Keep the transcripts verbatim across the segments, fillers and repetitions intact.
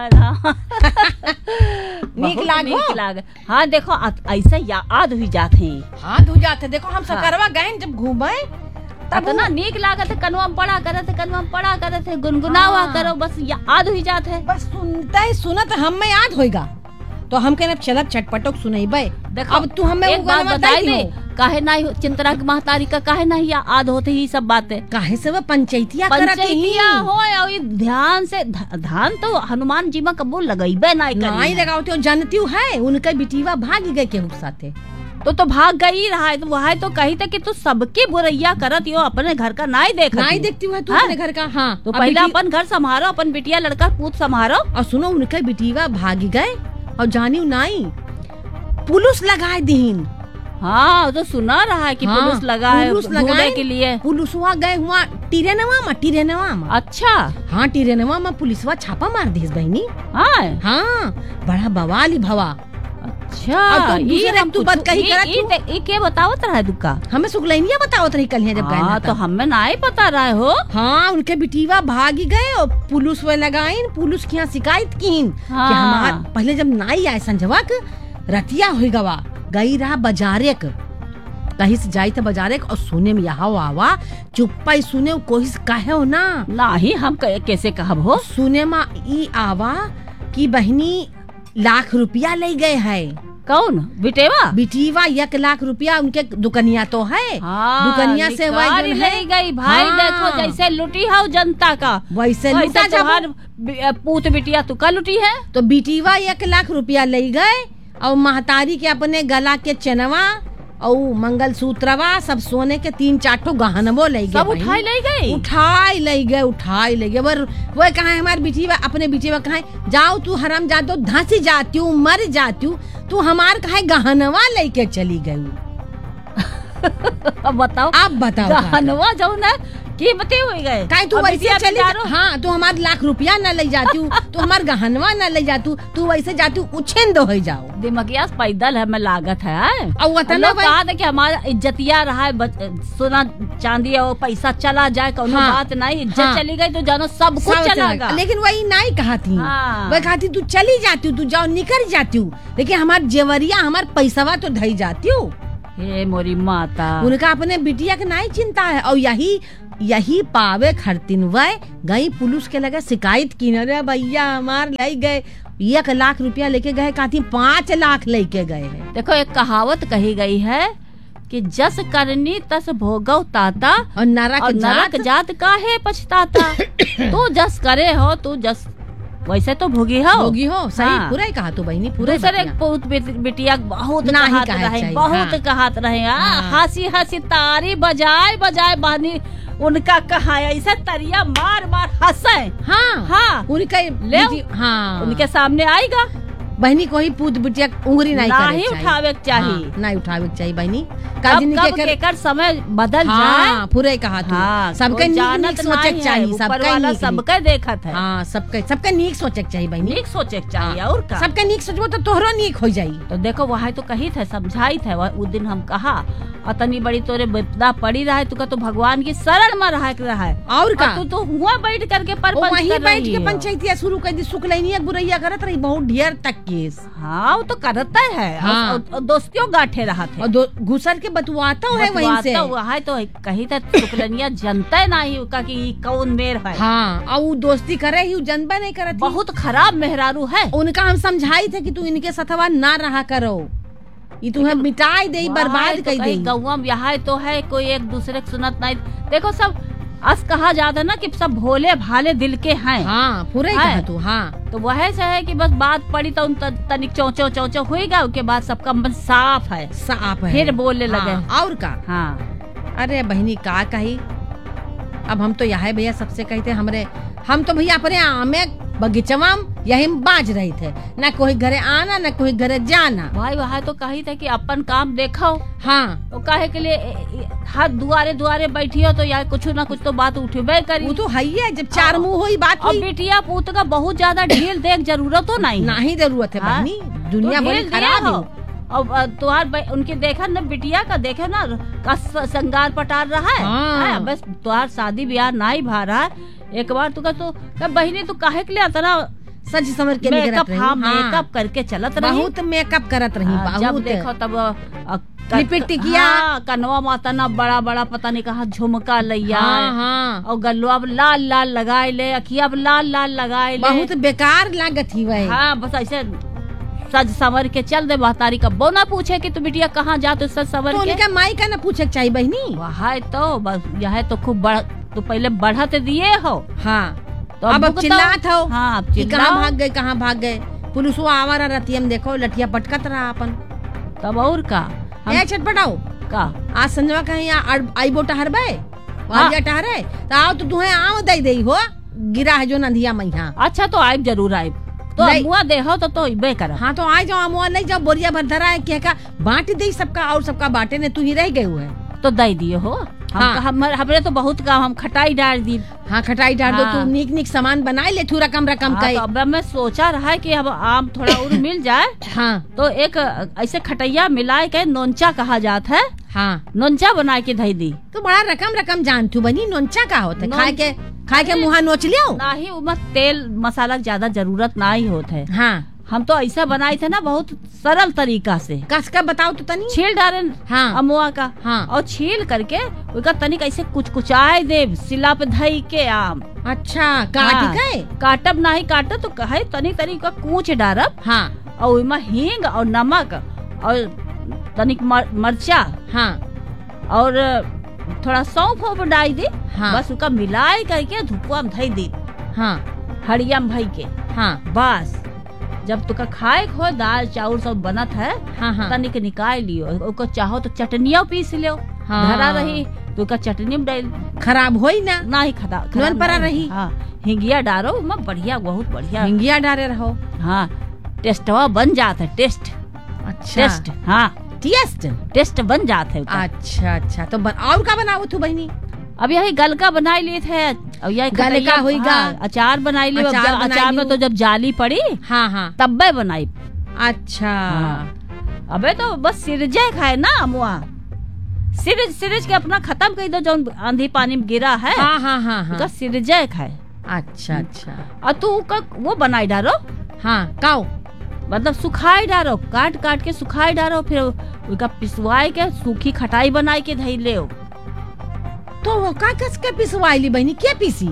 नीक लाग नीक लाग। हाँ देखो ऐसा याद हुई जाते हैं। हाँ धु जाते देखो हम सकरवा गए जब घूमे तब ना नीक लागत है। कनुआ में पड़ा करत है, कनुआ में पड़ा करत है, गुनगुनावा करो बस याद हुई जात है। बस सुनते ही सुनत हम में याद होएगा तो हम कहने चलत चटपटोक सुनैबे। देखो अब तू हमें एक बात बताई दे, काहे नहीं चिंतरा की महतारी का काहे नहीं याद होते ही सब बातें। काहे से वो पंचायतिया करत ही पंचायतिया हो और ध्यान से ध्यान तो हनुमान जी में कबूल लगैबे नहीं करी नहीं लगावते। जानती है उनका बिटिवा भाग गए केहू साथे तो तो भाग गई रहा है। तो वह तो कही था कि तू सबकी बुरैया करत हो, अपने घर का नहीं देख नहीं देखती है तू अपने घर का। हाँ तो पहले अपन घर संभालो, अपन बिटिया लड़का पूत संभालो। और सुनो उनका बिटिवा भाग गए और जानी नहीं पुलिस लगाए दीन। हाँ तो सुना रहा है कि हाँ, पुलिस लगा है ढूंढने के लिए। पुलिस हुआ गए हुआ टीरेनवा में टीरेनवा में। अच्छा हाँ टीरेनवा में पुलिस हुआ छापा मार दी बहनी। हाँ हाँ बड़ा बवाल ही भवा। अच्छा ये तू बात कही करा तू के बतावत रहा है दुका हमें सुगलैनिया बतावत रही कल जब गए तो हमें नहीं पता रहे हो। हाँ उनके बिटिवा भागी गए और पुलिस वे लगाइन पुलिस की यहाँ शिकायत कीन हाँ। कि हमार पहले जब नाई आए संजवा के रतिया हो गवा गई रहा बाजारे के कहीं से जाई था बाजारे और सुने में यहाँ आवा चुप्पा ही सुने कोई कहे हो ना नहीं हम कैसे कहब हो। सुने में ई आवा की बहनी लाख रुपया ले गए है। कौन बिटेवा बिटीवा एक लाख रुपया उनके दुकनिया तो है। हाँ, दुकनिया से वही ले गई भाई। हाँ। देखो जैसे लुटी है जनता का वैसे लुटा जब पूत बिटिया तू का लुटी है। तो बिटीवा एक लाख रुपया ले गए और महतारी के अपने गला के चनवा और मंगल सूत्रवा सब सोने के तीन चार ठो गहनवो ले गए। सब उठाई ले गए उठाई ले गए उठाई ले गए। वो कहा हमारे बिटिया अपने बिटिया कहा जाओ तू हराम जातो धंसी जाती हूँ मर जाती हूँ तू हमार कहा गहनवा लेके चली गई। अब बताओ आप बताओ गहनवा जाओ ना की बते हो गए काहे तू वैसे चली। हाँ तू हमारे लाख रुपया न ले जाती हूँ तू हमारे गहनवा न ले जाती तू वैसे जाती हूँ उछेन दो हो जाओ। दिमागिया पैदल है मैं लागत है और वतन कहा कि हमारा इज्जतिया रहा है सोना चांदी और पैसा चला जाए कोनो हाँ, बात नहीं इज्जत हाँ, चली गई तो जानो सब कुछ चलेगा। लेकिन वही नहीं कहा थी हाँ, वही कहा थी तू चली जाती हूँ तू जाओ निकल जाती हूँ लेकिन हमारे जेवरिया हमारे पैसावा तो धई जाती हूँ। हे मोरी माता उनका अपने बिटिया के नहीं चिंता है और यही यही पावे खरतिन वह गई पुलिस के लगे शिकायत की अरे भैया हमार ले गए एक लाख रुपया लेके गए कहती पाँच लाख लेके गए हैं। देखो एक कहावत कही गई है कि जस करनी तस भोगव ताता और नरक और नरक जात, जात काहे पछताता। तू जस करे हो तू जस वैसे तो भोगी हो भोगी हो सही हाँ। पूरा ही कहा तू बहनी पूरा दूसरे बहुत बिटिया बहुत कहत रहे बहुत कहत रहे हंसी हंसी तारी बजाए बजाए बहनी उनका कहा ऐसा तरिया मार मार हंसे। हाँ हाँ उनका ले हाँ उनके सामने आएगा बहनी को ही पूत बिटिया उंगली नहीं नहीं उठावे चाहिए हाँ, नहीं उठावे चाहिए बहनी कब कब के कर समय बदल हाँ, जाए पूरे कहा तू हाँ, सबके नीक सोचे चाहिए सबका सबके देखत है हाँ सबके सबके नीक सोचे चाहिए बहनी नीक सोचे चाहिए और का सबके नीक सोचबो तो तोहरो नीक हो जाई। तो देखो वहाँ तो कही थे समझाई थे उस दिन हम कहा अतनी बड़ी तोरे विपदा पड़ी रहा है तू का तो भगवान की शरण में रहा रहा है और का तू तो हुआ बैठ करके पर वहीं बैठ के पंचायतिया शुरू कर दी सुकलैनिया बुरैया करत रही बहुत ढेर तक केस। हाँ वो तो करता है हाँ। और, और दोस्तियों गांठे रहा थे और घुसर के बतवाता है वहीं से वहाँ तो कही था सुकलैनिया जनता नहीं का कि कौन मेर है हाँ और वो दोस्ती करे ही जनता नहीं करती बहुत खराब मेहरारू है। उनका हम समझाई थे कि तू इनके साथवा ना रहा करो ये तुम्हें मिटाई दे बर्बाद कर दे। गौवा यहाँ तो है कोई एक दूसरे की सुनत नहीं। देखो सब अस कहा जाता ना कि सब भोले भाले दिल के हैं हाँ पूरे कहा तू हाँ तो वह से है कि बस बात पड़ी तो तनिक चौचो चौचो होएगा उसके बाद सबका मन साफ है साफ है फिर बोलने हाँ, लगे और का हाँ अरे बहनी का कही अब हम तो यहाँ भैया सबसे कहते हमरे हम तो भैया अपने आमे बगीचवा यही बाज रहे थे न कोई घरे आना न कोई घरे जाना। भाई वहाँ तो कही था कि अपन काम देखो हाँ तो काहे के लिए हर दुआरे दुआरे बैठी हो तो यार कुछ ना कुछ तो बात उठे करी वो तो है ही जब चार मुँह हुई बात और बिटिया पूत का बहुत ज्यादा ढील देख जरूरत तो नहीं नहीं जरूरत है बहनी दुनिया बड़ी खराब है। और तुहार उनके देखा न बिटिया का देखे ना का संगार पटार रहा है हाँ। बस तुहार शादी ब्याह नहीं भा रहा है एक बार तू का तो बहनी तू काहे के लिए इतना सच समझ के निकलत मेकअप रही। हाँ मेकअप करके चलत रही। बहुत मेकअप करत रही। हाँ, जब बहुत देखो तब अ, क- लिपट टिकिया। हाँ, कनवा माता ना बड़ा बड़ा पता नहीं कहा झुमका लैया। हाँ हाँ और गल्लुआ अब लाल लाल लगाए ले, अखिया अब लाल लाल लगाए ले। बहुत बेकार लागत ही वही। हाँ बस ऐसे सज संवर के चल दे। महतारी कब्बो ना पूछे कि तू बिटिया कहाँ जा, तो सज संवर तो के उनका माई का ना पूछे चाहिए बहनी। वहाँ तो बस यह तो खूब बढ़, तो पहले बढ़त दिए हो। हाँ तो अब अब भुगताओ। चिल्लात हो हाँ अब कि कहाँ चिल्लाओ। भाग गए कहाँ भाग गए। पुलिस वो आवारा रतियम देखो लठिया पटकत रहा अपन। तब और का हम ए छटपटाओ का आज संजवा कहीं यहाँ आई बो टहरबे हाँ। वालिया टहरे तो आओ तो तुम्हें आम दई दई हो गिरा है जो नंदिया मैया। अच्छा तो आइब जरूर आइब। तो नहीं। अमुआ दे हो तो तो इबे कर। हाँ तो आ जाओ अमुआ नहीं जाओ बोरिया भर धरा है क्या का बांट दे सबका और सबका बांटे ने तू ही रह गए हुए। तो दई दिए हो। हम हाँ। हम हमरे तो बहुत काम हम खटाई डाल दी। हाँ खटाई डाल दो हाँ। तू निक निक सामान बनाए ले तू रकम रकम हाँ, का। तो अब मैं सोचा रहा है कि अब आम थोड़ा और मिल जाए हाँ तो एक ऐसे खटैया मिलाए के नोंचा कहा जाता है, हाँ नोंचा बना के धई दी। तो बड़ा रकम रकम जान तू बनी नोंचा का होता नोन- खाए के खाए के मुहा नोच लियो। ना ही उमा तेल मसाला की ज्यादा जरूरत ना ही होता है। हाँ हम तो ऐसा बनाए थे ना बहुत सरल तरीका से। कस का बताओ तो तनी। छील डाले हाँ। अमुआ का। हाँ। और छील करके उसका तनिक ऐसे कुछ कुचाए दे सिला पे धई के आम। अच्छा काट हाँ। गए। काटब ना ही काटब तो कहे तनिक तनिक का कूच डारब। हाँ और उसमें हींग और नमक और तनिक मर, मरचा हाँ और थोड़ा सौंफ वौफ डाल दी। हाँ। बस उसका मिलाए करके धुपुआ में धई दी हाँ हड़िया में भई के। हाँ बस जब तुका खाए हो दाल चाउर सब बनत है हाँ हाँ तनिक निकाल लियो। ओको चाहो तो चटनिया पीस लियो। हाँ। धरा रही तो का चटनी में डाल खराब होई ना। ना ही खदा नोन परा रही। हाँ हिंगिया डारो में बढ़िया बहुत बढ़िया। हिंगिया डारे रहो। हाँ टेस्टवा बन जाता है। टेस्ट अच्छा टेस्ट हाँ टेस्ट। टेस्ट बन जाता है उसका। अच्छा अच्छा तो बन, और का बनाओ तू बहनी। अब यही गलका बनाई लिए थे। अब यही गलका खटैया- होइगा। हाँ, अचार बनाई ली। अब अचार जब- बनाई अचार में लियो। तो जब जाली पड़ी हाँ हाँ तब्बे बनाई। अच्छा हाँ। अबे तो बस सिरजे खाए ना अमुआ। सिरज सिरज के अपना खत्म कर दो जो आंधी पानी में गिरा है। हाँ हाँ हाँ उसका हाँ सिरजे खाए। अच्छा अच्छा और तू का वो बनाई डालो हाँ काओ। मतलब सुखाई डालो काट काट के सुखाई डालो फिर उसका पिसवाए के सूखी खटाई बनाई के धई ले। तो वो का कस के पिसवाई ली बहनी क्या पीसी।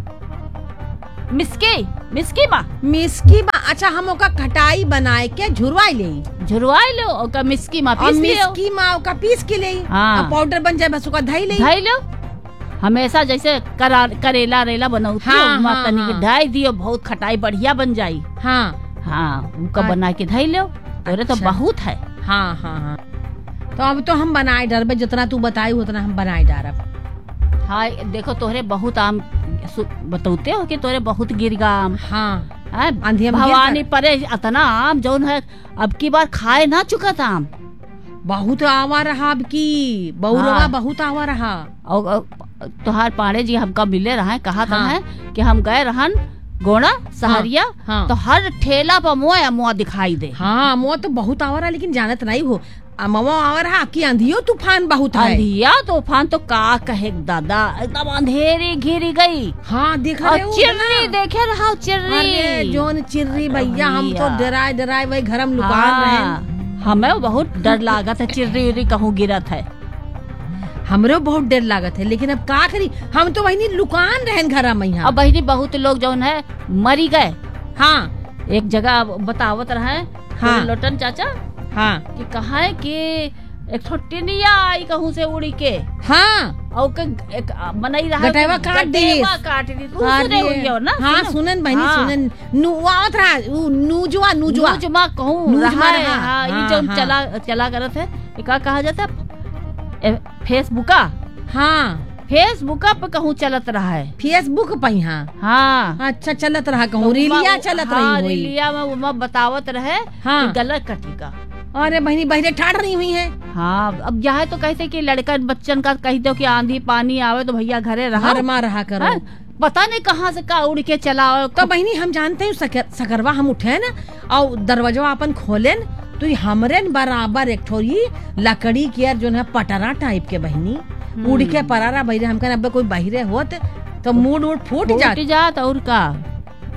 मिसकी मिसकी माँ मिसकी बा अच्छा हम ओका खटाई बनाए के झुरवाई ले झुरवाई लो और का मिसकी माँ और पीस लियो। मिसकी माँ का पीस के ले हाँ। और पाउडर बन जाए बस ओका धई ले। ढाई लो हमेशा जैसे करा, करेला रेला बनाती हाँ, हो हाँ, तनिक हाँ। ढाई दियो बहुत खटाई बढ़िया बन जाई। हाँ हाँ उनका अच्छा। बना के धई लो तोरे तो अच्छा। बहुत है। हाँ हाँ हाँ तो अब तो हम बनाए डरबे जितना तू बताई उतना हम बनाए डारब। हाँ देखो तोहरे बहुत आम सु- बतौते हो कि तोरे बहुत गिरगा आम। हाँ हाँ, आंधिया में गिर भवानी कर। परे इतना आम जौन है अब की बार खाए ना चुका था आम। बहुत आवा रहा अब की बहुरवा हाँ। बहुत आवा रहा। और और तोहार पाड़े जी हमका मिले रहा कहा था हाँ। है कि हम गए रहन गोड़ा सहरिया। हाँ। तो हर ठेला पर मुआ मुआ दिखाई दे। हाँ मुआ तो बहुत आवा रहा लेकिन जानत नहीं हो अमवा आवा रहा आपकी आंधियो तूफान बहुत है। अंधिया तूफान तो का कहे दादा एकदम अंधेरी घिरी गई। हाँ देख और रहे हो चिर्री ना? देखे रहा अरे चिर्री। जोन चिर्री भैया हम तो भैया। डराए डराए वही घर में लुकान हाँ, रहे। हमें बहुत डर लागत है चिर्री उर्री कहूँ गिरत है। हमरो बहुत डर लागत है लेकिन अब का करी हम तो वही लुकान रहन घर में यहाँ। अब बहनी बहुत लोग जो है मरी गए। हाँ एक जगह बतावत रहे हाँ। लोटन चाचा हाँ कि कहा है कि एक छोटिनिया आई कहूँ से उड़ी के हाँ और के एक मनई रहा गटैवा काट दी। गटैवा काट दी तू सुने हुई हो ना। हाँ सुनो। सुनन बहनी हाँ। सुनन नुआत रहा उ नूजुआ नूजुआ नूजमा कहूँ नूजमा रहा है। रहा। हाँ, ये हाँ, जो हाँ। चला चला करत है ये का कहा जाता है फेसबुका हाँ फेसबुका पे कहूँ चलत रहा है। फेसबुक पे यहाँ हाँ अच्छा चलत रहा कहूँ रीलिया चलत हाँ, रही हुई। रीलिया में उमा बतावत रहे हाँ। कि गलत कटी का। अरे बहनी बहरे ठाड़ रही हुई है। हाँ अब यह तो कहते कि लड़का बच्चन का कह दो कि आंधी पानी आवे तो भैया घरे रहा। घर में रहा करो। हाँ, पता नहीं कहाँ से का उड़ के चला आवे। तो बहनी हम जानते हैं सकर, सकरवा हम उठे ना और दरवाजा अपन खोले न तो ये हमरे न बराबर एक ठोरी लकड़ी के जो है पटरा टाइप के बहनी उड़ के परारा बहरे हमका अब कोई बहरे होत तो मूड उड़ फूट फूट जात। जात और का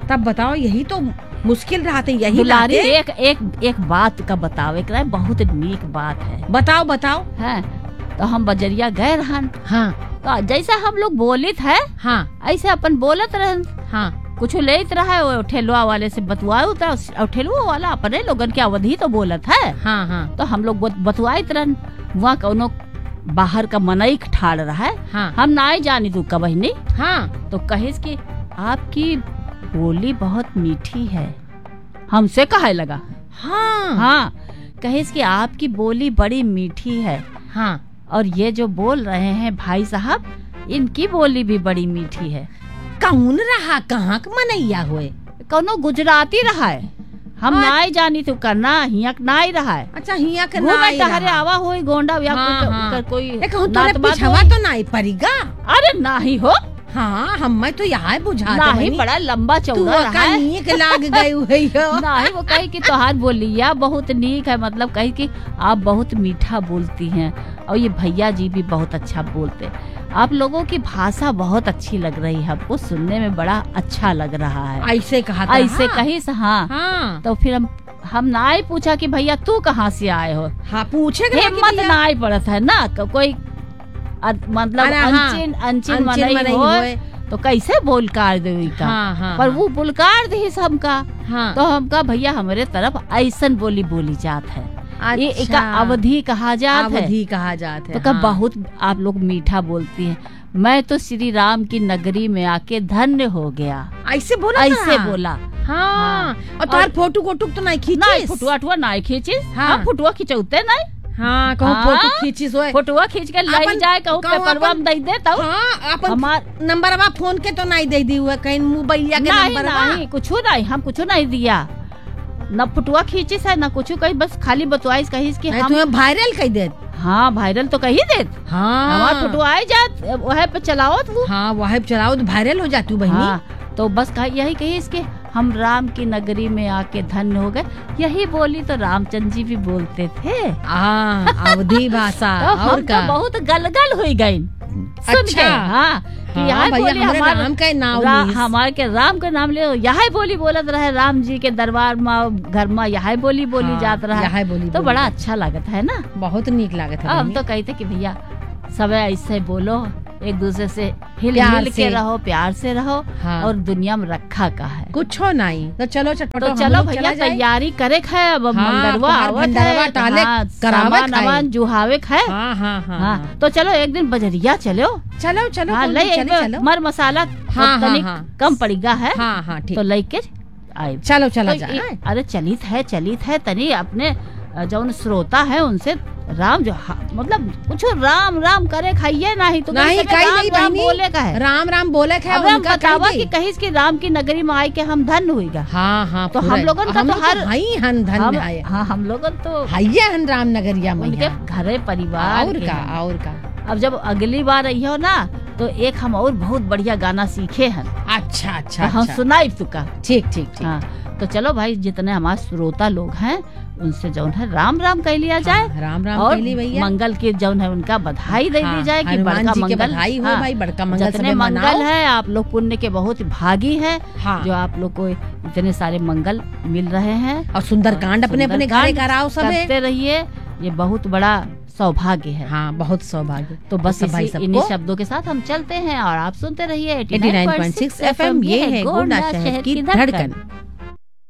तब बताओ, यही तो मुश्किल रहा था, यही दुलारी बातें। एक एक एक बात का बताओ, एक बहुत नीक बात है। बताओ बताओ। है तो हम बजरिया गए रहन, हाँ तो जैसे हम लोग बोलित है हाँ ऐसे अपन बोलत रहन। हाँ कुछ लेत रहा है ठेलुआ वाले से बतुआ उतरा, और ठेलुआ वाला अपने लोगन के अवधि तो बोलत है। हाँ हाँ तो हम लोग बतुआत रहन, वहाँ कौनो बाहर का मनई ठाड़ रहा है। हाँ हम ना ही जानी तू का बहनी। हाँ तो कहिस कि आपकी बोली बहुत मीठी है, हमसे कहे लगा। हाँ हाँ कहिस कि आपकी बोली बड़ी मीठी है, हाँ और ये जो बोल रहे हैं भाई साहब, इनकी बोली भी बड़ी मीठी है। कौन रहा, कहाँ का मनैया हुए? कौनो गुजराती रहा है, हम हाँ। ना ही जानी तू करना हिया ना ही रहा है। अच्छा, हिया के घूमे नाई टहरे रहा। आवा होई गोंडा या हाँ, कोई, हाँ। कोई ए, कहूँ नात तोरे बात पिछवा होई। तो नाई पड़ेगा। अरे नाही हो, हाँ हम तो यहाँ बुझा नाही बड़ा लंबा चौड़ा रहा है। नीक लाग गई हुई हो। नहीं वो कही कि तोहार बोलिया बहुत नीक है, मतलब कही कि आप बहुत मीठा बोलती हैं, और ये भैया जी भी बहुत अच्छा बोलते। आप लोगों की भाषा बहुत अच्छी लग रही है, हमको सुनने में बड़ा अच्छा लग रहा है। ऐसे कहा था, ऐसे हाँ। कही हाँ। हाँ तो फिर हम हम ना ही पूछा कि भैया तू कहाँ से आए हो। हाँ पूछे हिम्मत ना ही पड़त है ना, क- कोई अ- मतलब अरे हाँ, अनचिन अनचिन अनचिन मनई मनई हो होए। तो कैसे बोलकार देवी का। हाँ, हाँ, पर हाँ। वो बुलकार दी हमका। हाँ। तो हमका भैया हमारे तरफ ऐसन बोली बोली जात है। ये एक अच्छा। अवधि कहा जात है। अवधि कहा जात है। तो कब हाँ। बहुत आप लोग मीठा बोलती हैं। मैं तो श्री राम की नगरी में आके धन्य हो गया, ऐसे बोला ऐसे था? बोला। हाँ। और तार फोटो कोटुक तो नहीं खींची? नहीं फुटुआ टुआ नहीं खींचिस। हाँ। हम फुटुआ खिंचौते नहीं। हाँ कहूँ हाँ। फोटो खींची सोए। फोटुआ खींच के ले अपन- जाए कहूँ कहूँ पेपरवा अपन- में दे देता हूँ। हाँ अपन हमार नंबरवा फोन के तो नहीं दे दी हुआ, कहीं मोबाइलिया के नहीं नंबरवा। नहीं कुछ नहीं, हम कुछ नहीं दिया, न फुटुआ खींचिस है न कुछ कही, बस खाली बतवाइस कहिस कि नहीं हम तुम्हें वायरल कर दे। हाँ वायरल तो कही देत। हाँ हमार फुटुआ आई जात वह पे चलाओत वो। हाँ वह चलाओ तो वायरल हो जाती बहनी। हाँ, तो बस कहा यही कही इसके हम राम की नगरी में आके धन्य हो गए। यही बोली तो रामचंद्र जी भी बोलते थे। हाँ अवधि भाषा। तो और हम का तो बहुत गलगल हुई गई सुन अच्छा। के। हाँ कि हाँ, यही भैया बोली हमरे हमार राम का नाम रा, लीस। हमारे के राम के नाम ले यही बोली बोलत रहे, राम जी के दरबार में घर में यही बोली बोली हाँ, जात रहा। यही बोली तो बोली बड़ा जात। अच्छा लगता है ना। बहुत नीक लागत है हम बहनी। तो कहते कि भैया सब ऐसे बोलो, एक दूसरे से हिल प्यार मिल के से। रहो, प्यार से रहो। हाँ। और दुनिया में रखा का है। कुछ हो नहीं तो चलो चटपटो तो हम चलो लोग भैया चला जाए। तैयारी करे खाए। अब हाँ, मंगलवा बाहर आवत भंडारवा है, टाले हाँ, करावे सामान खाए। अमान जुहावे खाए। हाँ हाँ हाँ हाँ तो चलो एक दिन बजरिया चलो। चलो चलो हाँ कोई ले नहीं, एक चले, बार चलो। मर मसाला हाँ, तनिक हाँ, हाँ। कम पड़ेगा है। हाँ हाँ ठीक। तो लेके आए। चलो चला तो जाए। ये- अरे चलित है चलित है तनी अपने जो श्रोता है उनसे राम जो हा- मतलब कुछ राम राम करे खाइए नहीं तो नहीं कहीं से कहीं राम नहीं राम बहनी। बोले का है। राम राम बोले है अब हम उनका बतावा कही कि कहीं की राम की नगरी में आए के हम धन्य हुईगा। हाँ हाँ तो पूरा। हम लोगन का हम तो लोग हर हाई हन धन हम, है। हाँ हम लोगन तो हाइये हन राम नगरिया में उनके घरे परिवार और के का हैं। और का। अब जब अगली बार आई हो ना तो एक हम और बहुत बढ़िया गाना सीखे हैं। अच्छा अच्छा तो हम अच्छा। सुनाई तुका। ठीक ठीक ठीक। हाँ तो चलो भाई जितने हमारे श्रोता लोग हैं उनसे जौन है राम राम कह लिया जाए। हाँ, राम राम और कहली भैया। मंगल के जौन है उनका बधाई दे हाँ, दी जाए कि हनुमान बड़का जी के मंगल बधाई हो हाँ, भाई, बड़का मंगल जितने सबे मंगल मनाओ। है आप लोग पुण्य के बहुत भागी हैं। हाँ। जो आप लोग को इतने सारे मंगल मिल रहे हैं। और सुंदरकांड अपने अपने घरे सुंदरकांड कराओ सब है। करते रहिए, ये बहुत बड़ा सौभाग्य है। हाँ बहुत सौभाग्य। तो बस सब भाई इसी सबको इन्हीं शब्दों के साथ हम चलते हैं और आप सुनते रहिए eighty nine point six F M. ये है गोंडा शहर की धड़कन।